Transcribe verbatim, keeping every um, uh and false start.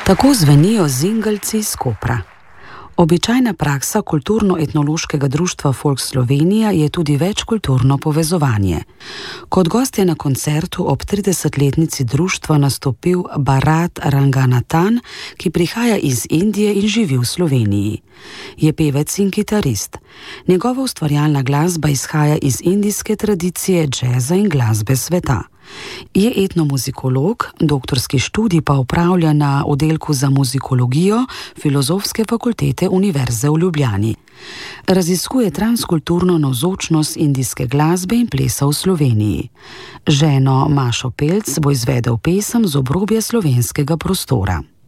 Tako zvenijo zingeljci iz Kopra. Običajna praksa Kulturno-etnološkega društva Folk Slovenija je tudi večkulturno povezovanje. Kot gost je na koncertu ob tridesetletnici društva nastopil Bharat Ranganathan, ki prihaja iz Indije in živi v Sloveniji. Je pevec in kitarist. Njegova ustvarjalna glasba izhaja iz indijske tradicije džeza in glasbe sveta. Je etnomuzikolog, doktorski študij pa opravlja na oddelku za muzikologijo Filozofske fakultete Univerze v Ljubljani. Raziskuje transkulturno navzočnost indijske glasbe in plesa v Sloveniji. Ženo Mašo Pelc bo izvedel pesem z obrobja slovenskega prostora.